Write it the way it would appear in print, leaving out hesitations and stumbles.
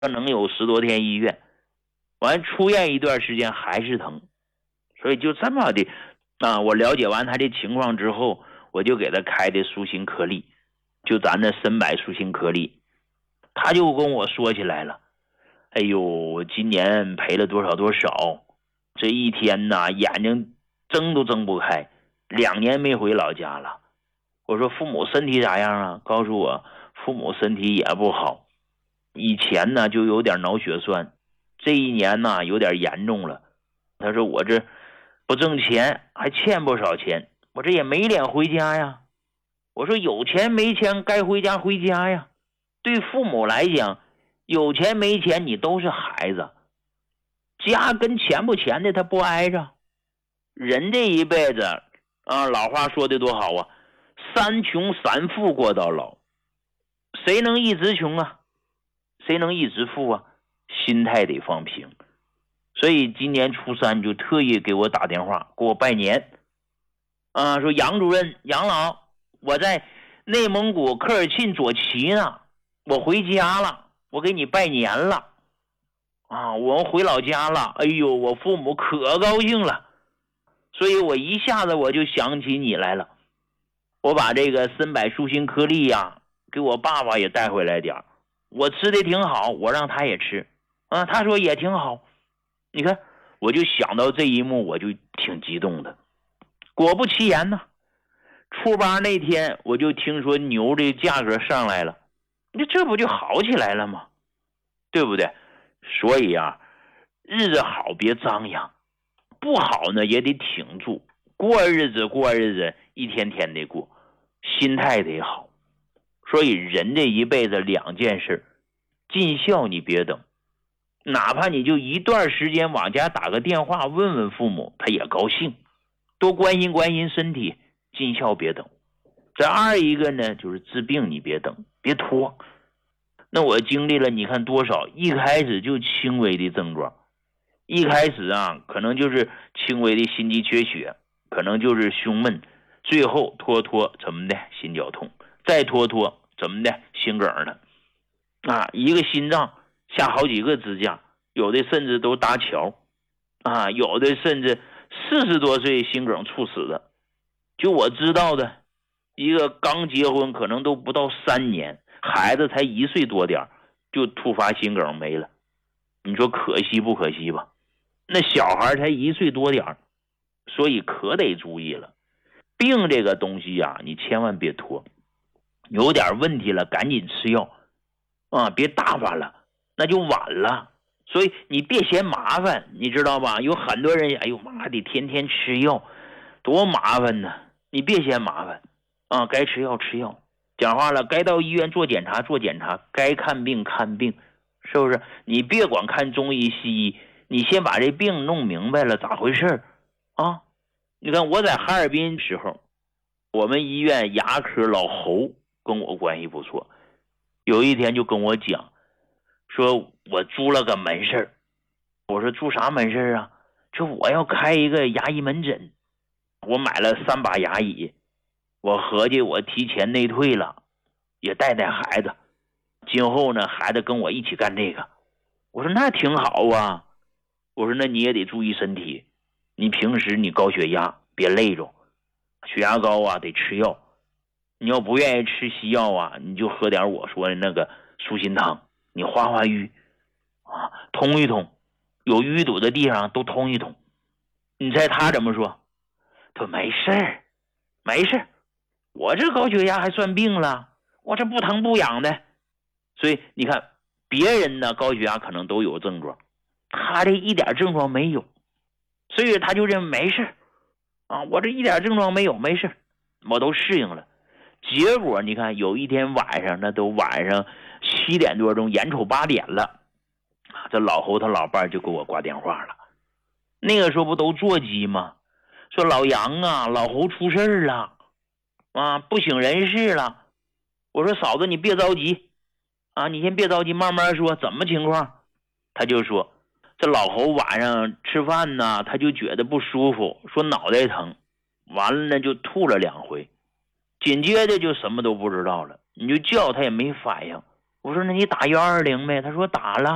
能有10多天医院，完出院一段时间还是疼，所以就这么的我了解完他的情况之后，我就给他开的舒心颗粒，就咱那参柏舒心颗粒。他就跟我说起来了，哎呦，今年赔了多少多少，这一天呐眼睛睁都睁不开，2年没回老家了。我说父母身体咋样啊？告诉我父母身体也不好，以前呢就有点脑血栓，这一年呢有点严重了。他说我这不挣钱，还欠不少钱，我这也没脸回家呀。我说有钱没钱该回家回家呀。对父母来讲，有钱没钱你都是孩子，家跟钱不钱的他不挨着。人这一辈子老话说的多好啊，三穷三富过到老。谁能一直穷啊？谁能一直富啊？心态得放平。所以今年初3就特意给我打电话给我拜年说杨主任杨老，我在内蒙古科尔沁左旗呢，我回家了，我给你拜年了我回老家了，哎呦，我父母可高兴了，所以我一下子我就想起你来了。我把这个参柏舒心颗粒给我爸爸也带回来点，我吃的挺好，我让他也吃他说也挺好。你看我就想到这一幕，我就挺激动的。果不其然呢，初8那天我就听说牛的价格上来了，这不就好起来了吗？对不对？所以日子好别张扬，不好呢也得挺住，过日子一天天的过，心态得好。所以人这一辈子2件事，尽孝你别等，哪怕你就一段时间往家打个电话问问父母，他也高兴，多关心关心身体，尽孝别等。这2一个呢，就是治病你别等，别拖。那我经历了你看多少，一开始就轻微的症状，一开始可能就是轻微的心肌缺血，可能就是胸闷，最后拖怎么的心绞痛，再拖怎么的心梗了一个心脏下好几个支架，有的甚至都搭桥有的甚至40多岁心梗猝死的。就我知道的，一个刚结婚可能都不到3年，孩子才1岁多点就突发心梗没了。你说可惜不可惜吧？那小孩才1岁多点，所以可得注意了。病这个东西你千万别拖，有点问题了赶紧吃药别大发了，那就晚了。所以你别嫌麻烦，你知道吧？有很多人哎呦妈的天天吃药多麻烦呢，你别嫌麻烦该吃药吃药，讲话了该到医院做检查做检查，该看病看病，是不是？你别管看中医西医，你先把这病弄明白了咋回事你看我在哈尔滨时候，我们医院牙科老侯跟我关系不错，有一天就跟我讲说我租了个门市。我说租啥门市说我要开一个牙医门诊，我买了3把牙椅，我合计我提前内退了，也带孩子，今后呢孩子跟我一起干这个。我说那挺好我说那你也得注意身体，你平时你高血压别累着，血压高得吃药，你要不愿意吃西药你就喝点我说的那个舒心汤，你化瘀通一通，有淤堵的地方都通一通。你猜他怎么说？他说没事，我这高血压还算病了，我这不疼不痒的。所以你看别人呢高血压可能都有症状，他这一点症状没有，所以他就认为没事我这一点症状没有，没事，我都适应了。结果你看有一天晚上，那都晚上7点多钟，眼瞅8点了，这老侯他老伴就给我挂电话了。那个时候不都座机吗？说老杨老侯出事了不省人事了。我说嫂子你别着急你先别着急，慢慢说怎么情况。他就说这老侯晚上吃饭呢，他就觉得不舒服，说脑袋疼，完了呢就吐了2回，紧接着就什么都不知道了，你就叫他也没反应。我说那你打120呗？他说打了。